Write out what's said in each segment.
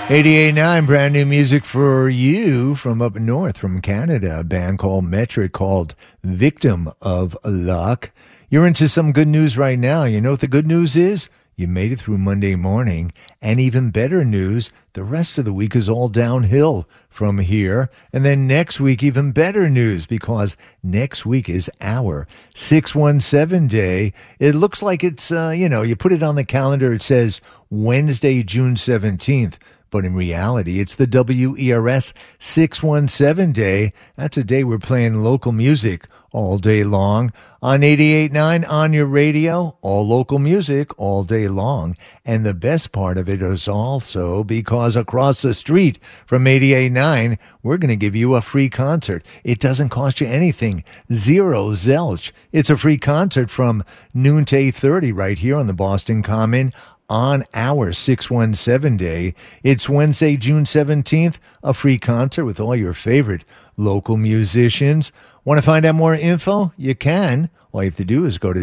88.9, brand new music for you from up north, from Canada. A band called Metric called Victim of Luck. You're into some good news right now. You know what the good news is? You made it through Monday morning. And even better news, the rest of the week is all downhill from here. And then next week, even better news, because next week is our 617 day. It looks like it's, you put it on the calendar, it says Wednesday, June 17th. But in reality, it's the WERS 617 day. That's a day we're playing local music all day long. On 88.9 on your radio, all local music all day long. And the best part of it is also because across the street from 88.9, we're going to give you a free concert. It doesn't cost you anything. Zero zilch. It's a free concert from noon to 8:30 right here on the Boston Common on our 617 day. It's Wednesday, June 17th, a free concert with all your favorite local musicians. Want to find out more info? You can. All you have to do is go to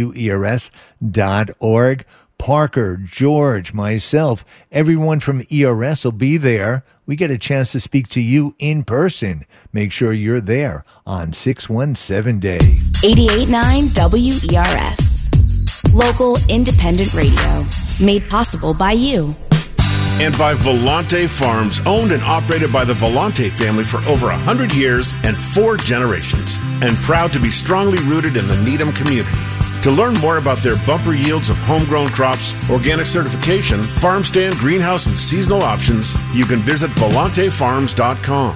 WERS.org. Parker, George, myself, everyone from ERS will be there. We get a chance to speak to you in person. Make sure you're there on 617 day. 88.9 WERS. Local independent radio. Made possible by you. And by Volante Farms, owned and operated by the Volante family for over 100 years and 4 generations, and proud to be strongly rooted in the Needham community. To learn more about their bumper yields of homegrown crops, organic certification, farm stand, greenhouse, and seasonal options, you can visit volantefarms.com.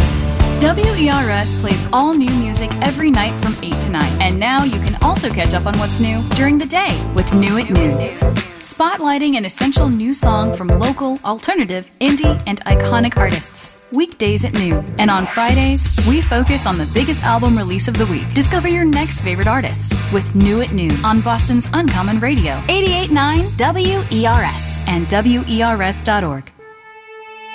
WERS plays all new music every night from 8 to 9. And now you can also catch up on what's new during the day with New at Noon. Spotlighting an essential new song from local, alternative, indie, and iconic artists. Weekdays at noon. And on Fridays, we focus on the biggest album release of the week. Discover your next favorite artist with New at Noon on Boston's Uncommon Radio. 88.9 WERS and WERS.org.